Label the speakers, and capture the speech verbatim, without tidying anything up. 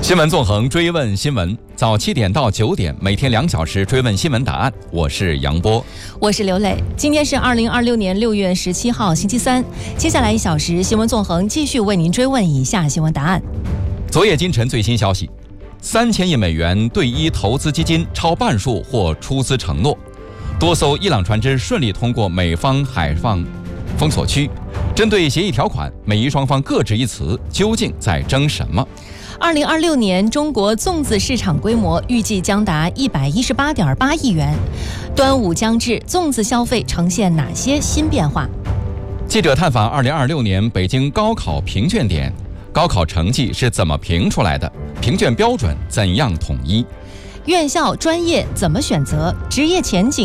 Speaker 1: 新闻纵横，追问新闻，早七点到九点，每天两小时追问新闻答案。我是杨波，
Speaker 2: 我是刘磊。今天是二零二六年六月十七号，星期三。接下来一小时，新闻纵横继续为您追问以下新闻答案。
Speaker 1: 昨夜今晨最新消息，三千亿美元对伊投资基金超半数或出资承诺，多艘伊朗船只顺利通过美方海防封锁区。针对协议条款，美伊双方各执一词，究竟在争什么？
Speaker 2: 二零二六年中国粽子市场规模预计将达一百一十八点八亿元。端午将至，粽子消费呈现哪些新变化？
Speaker 1: 记者探访二零二六年北京高考评卷点，高考成绩是怎么评出来的？评卷标准怎样统一？
Speaker 2: 院校专业怎么选择？职业前景